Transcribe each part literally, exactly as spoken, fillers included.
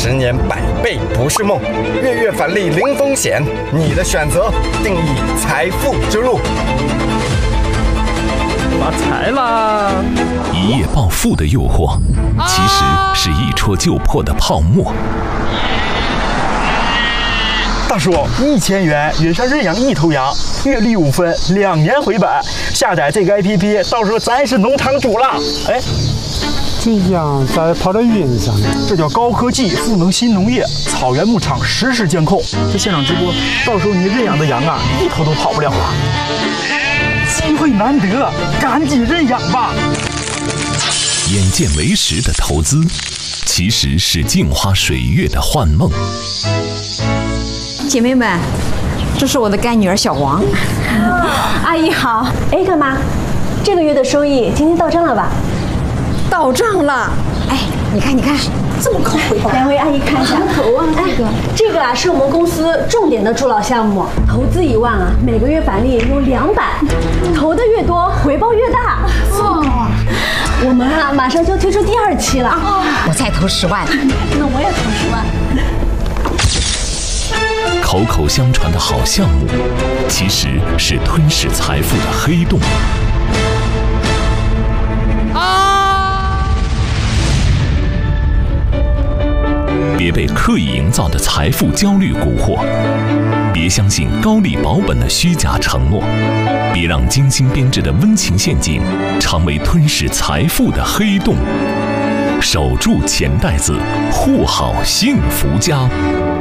十年百倍不是梦，月月返利零风险。你的选择定义财富之路。 发财啦！ 一夜暴富的诱惑，其实是一戳就破的泡沫。 大叔，一千元约上认养一头羊，月利五分，两年回本。下载这个 A P P， 到时候咱是农场主了。哎， 这羊咋跑到云上呢？ 这叫高科技赋能新农业，草原牧场实时监控。这现场直播，到时候你认养的羊啊，一头都跑不了了。机会难得，赶紧认养吧。 眼见为实的投资，其实是镜花水月的幻梦。 姐妹们，这是我的干女儿小王。 阿姨好。哎，干妈，这个月的收益今天到账了吧？ 到账了。哎，你看，你看，这么高回报。 两位阿姨看一下。头啊，这个、哎、这个啊是我们公司重点的助老项目，投资一万啊，每个月返利有两百，投的越多，回报越大。哦，我们啊马上就推出第二期了。 哦，我再投十万。 那我也投十万。 口口相传的好项目，其实是吞噬财富的黑洞。啊！别被刻意营造的财富焦虑蛊惑，别相信高利保本的虚假承诺，别让精心编织的温情陷阱成为吞噬财富的黑洞。守住钱袋子，护好幸福家。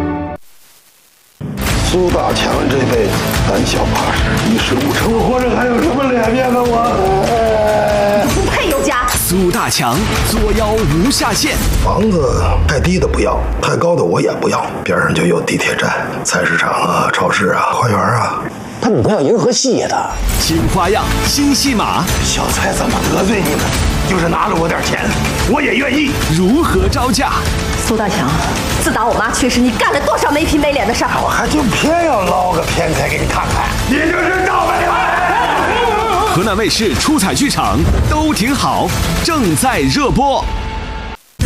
苏大强这辈子胆小怕事，一事无成，我活着还有什么脸面呢？我不配有家。 苏大强作妖无下限， 房子太低的不要，太高的我也不要。边上就有地铁站、菜市场啊、超市啊、花园啊。 他们不要银河系的新花样、新戏码。 小蔡怎么得罪你们？就是拿了我点钱，我也愿意。 如何招架？ 苏大强，自打我妈去世，你干了多少没皮没脸的事儿？ 我还就偏要捞个偏财给你看看，你就是赵本海。 河南卫视出彩剧场都挺好，正在热播。